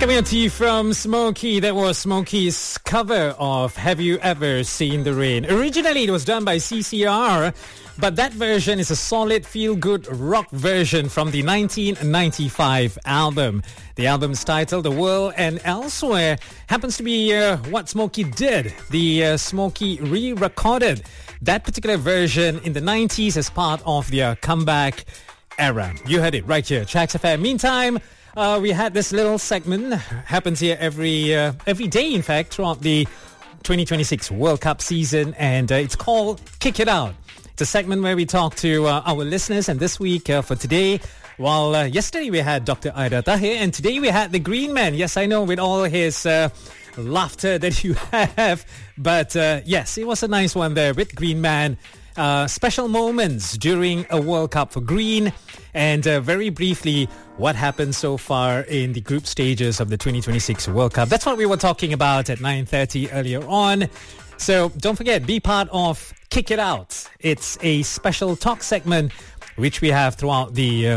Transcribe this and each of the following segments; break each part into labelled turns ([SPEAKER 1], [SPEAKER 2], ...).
[SPEAKER 1] Coming up to you from Smokey, that was Smokey's cover of Have You Ever Seen the Rain? Originally, it was done by CCR, but that version is a solid feel-good rock version from the 1995 album. The album's title, The World and Elsewhere, happens to be what Smokey did. The Smokey re-recorded that particular version in the 90s as part of their comeback era. You heard it right here, Tracks FM. Meantime, we had this little segment, happens here every day, in fact, throughout the 2026 World Cup season, and it's called Kick It Out. It's a segment where we talk to our listeners, and this week for today, while yesterday we had Dr. Aida Tahir, and today we had the Green Man. Yes, I know, with all his laughter that you have, but yes, it was a nice one there with Green Man. Special moments during a World Cup for Green, and very briefly, what happened so far in the group stages of the 2026 World Cup. That's what we were talking about at 9:30 earlier on. So don't forget, be part of Kick It Out. It's a special talk segment which we have throughout the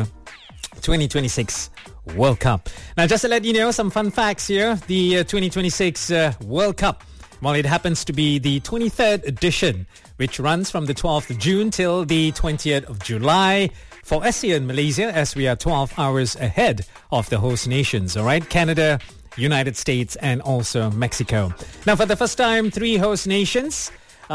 [SPEAKER 1] 2026 World Cup. Now, just to let you know, some fun facts here. The 2026 World Cup, well, it happens to be the 23rd edition, which runs from the 12th of June till the 20th of July for ASEAN Malaysia, as we are 12 hours ahead of the host nations, all right? Canada, United States, and also Mexico. Now, for the first time, 3 host nations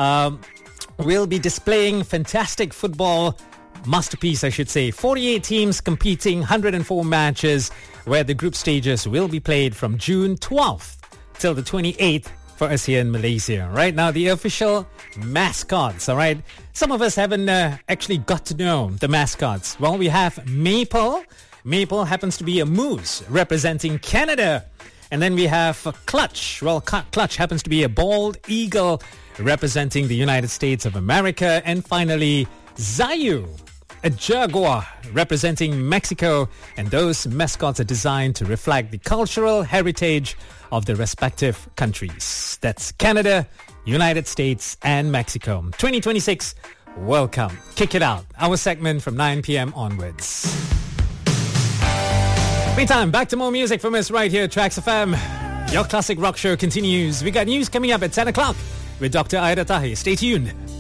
[SPEAKER 1] will be displaying fantastic football masterpiece, I should say. 48 teams competing, 104 matches, where the group stages will be played from June 12th till the 28th for ASEAN Malaysia. Right now, the official mascots, all right? Some of us haven't actually got to know the mascots. Well, we have Maple. Maple happens to be a moose representing Canada. And then we have Clutch. Well, Clutch happens to be a bald eagle representing the United States of America. And finally, Zayu, a jaguar representing Mexico. And those mascots are designed to reflect the cultural heritage of the respective countries. That's Canada, United States, and Mexico. 2026, welcome. Kick It Out, our segment from 9 p.m. onwards. Meantime, back to more music from us right here at Tracks FM. Your classic rock show continues. We got news coming up at 10 o'clock with Dr. Aida Tahir. Stay tuned.